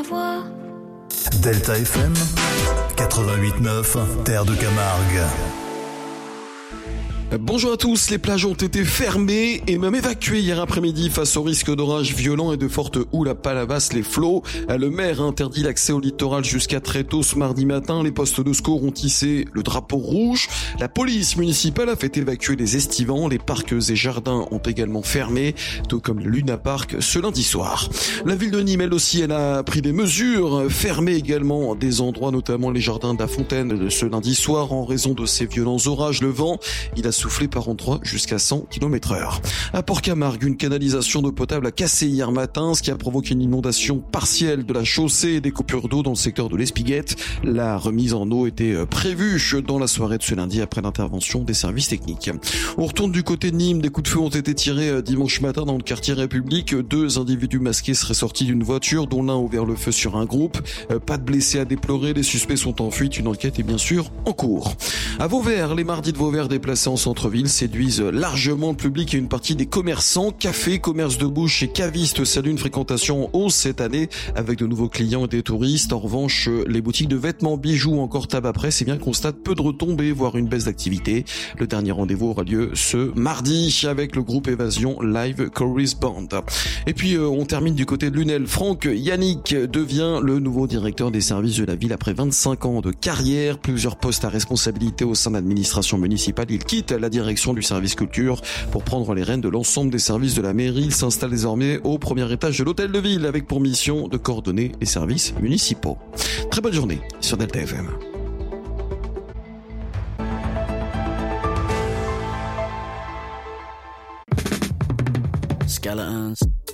voix. Delta FM 88.9, Terre de Camargue. Bonjour à tous, les plages ont été fermées et même évacuées hier après-midi face au risque d'orages violents et de fortes houles à Palavas les flots. Le maire a interdit l'accès au littoral jusqu'à très tôt ce mardi matin. Les postes de secours ont hissé le drapeau rouge. La police municipale a fait évacuer les estivants. Les parcs et jardins ont également fermé, tout comme le Luna Park ce lundi soir. La ville de Nîmes, elle aussi, elle a pris des mesures, fermé également des endroits, notamment les jardins de la Fontaine ce lundi soir en raison de ces violents orages. Le vent, il a soufflé par endroits jusqu'à 100 km/h. À Port-Camargue, une canalisation d'eau potable a cassé hier matin, ce qui a provoqué une inondation partielle de la chaussée et des coupures d'eau dans le secteur de l'Espiguette. La remise en eau était prévue dans la soirée de ce lundi après l'intervention des services techniques. On retourne du côté de Nîmes. Des coups de feu ont été tirés dimanche matin dans le quartier République. 2 individus masqués seraient sortis d'une voiture dont l'un a ouvert le feu sur un groupe. Pas de blessés à déplorer. Les suspects sont en fuite. Une enquête est bien sûr en cours. À Vauvert, les mardis de Vauvert déplacés en centre-ville séduisent largement le public et une partie des commerçants. Cafés, commerces de bouche et cavistes saluent une fréquentation en hausse cette année avec de nouveaux clients et des touristes. En revanche, les boutiques de vêtements, bijoux ou encore tabac presse constatent peu de retombées, voire une baisse d'activité. Le dernier rendez-vous aura lieu ce mardi avec le groupe Évasion Live Chorus Band. Et puis on termine du côté de Lunel. Franck Yannick devient le nouveau directeur des services de la ville après 25 ans de carrière, plusieurs postes à responsabilité au sein de l'administration municipale. Il quitte la direction du service culture pour prendre les rênes de l'ensemble des services de la mairie. Il s'installe désormais au premier étage de l'hôtel de ville avec pour mission de coordonner les services municipaux. Très bonne journée sur Delta FM. Skeletons